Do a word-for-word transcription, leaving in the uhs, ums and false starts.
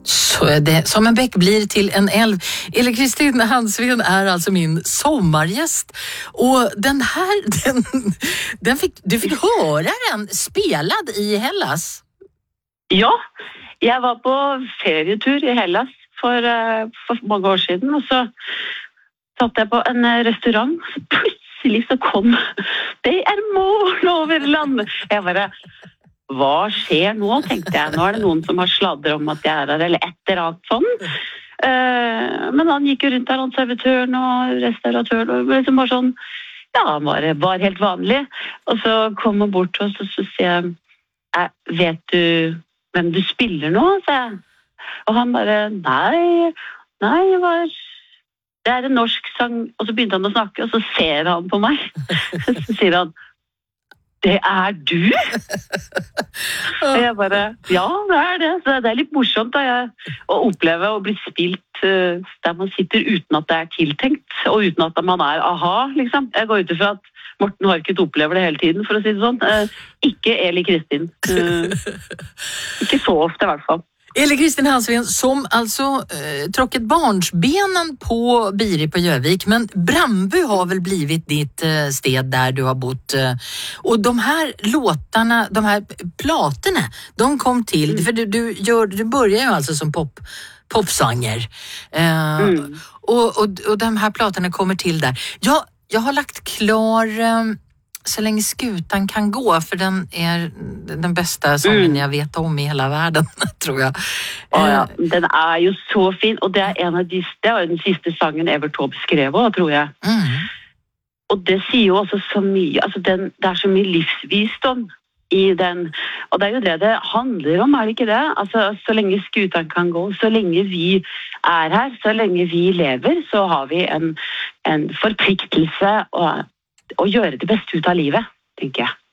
Så är det, som en bäck blir till en älv. Elle-Kristin Hansven är alltså min sommargäst. Och den här, den, den fick, du fick höra den spelad i Hellas. Ja, jag var på ferietur i Hellas för, för många år sedan. Och så satt jag på en restaurang. Så plötsligt så kom det är mål över land. Jag bara... Hva skjer nå, tenkte jeg. Nå er det noen som har sladret om at jeg er her, eller et eller annet sånn. Uh, men han gikk jo rundt der, han servitøren og restauratøren, og liksom bare sånn, ja, han var, var helt vanlig. Og så kom han bort og så, så sier jeg, vet du hvem du spiller nå, sa jeg. Og han bare, nei, nei, jeg var... Det er en norsk sang, og så begynte han å snakke, og så ser han på meg. Så sier han, det er du? Og jeg bare, ja, det er det. Så det er litt morsomt da, jeg, å oppleve å bli spilt uh, der man sitter uten at det er tiltenkt, og uten at man er aha, liksom. Jeg går ut ifra at Morten Harket opplever det hele tiden, for å si det sånn. Uh, ikke Elle-Kristin. Uh, ikke så ofte i hvert fall. Elle-Kristin Hansven som alltså eh, tråcket barnsbenen på Biri på Gjövik, men Brandby har väl blivit ditt eh, sted där du har bott. Eh, och de här låtarna, de här platorna, de kom till, mm. för du, du, gör, du börjar ju alltså som pop, popsanger. Eh, mm. och, och, och de här platorna kommer till där. Jag, jag har lagt klar... Eh, Så länge skutan kan gå, för den är den bästa sången mm. jag vet om i hela världen, tror jag. Oh, ja. Den är ju så fin, och det är en av de, det är den sista sången Evert Taube skrev, tror jag. Mm. Och det säger ju också så mycket, alltså den, det är så mycket livsvisdom i den, och det är ju det det handlar om, är det inte det? Alltså så länge skutan kan gå, så länge vi är här, så länge vi lever, så har vi en, en förpliktelse och och göra det bästa ut av livet, tänker jag.